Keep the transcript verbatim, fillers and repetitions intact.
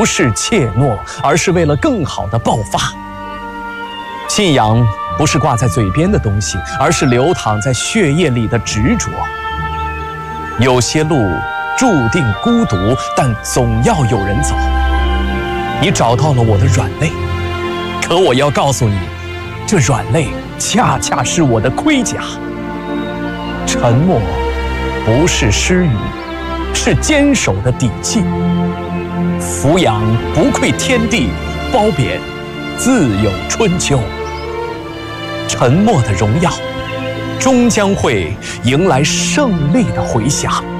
不是怯懦，而是为了更好的爆发。信仰不是挂在嘴边的东西，而是流淌在血液里的执着。有些路注定孤独，但总要有人走。你找到了我的软肋，可我要告诉你，这软肋恰恰是我的盔甲。沉默不是失语，是坚守的底气。俯仰不愧天地，褒贬自有春秋。沉默的荣耀，终将会迎来胜利的回响。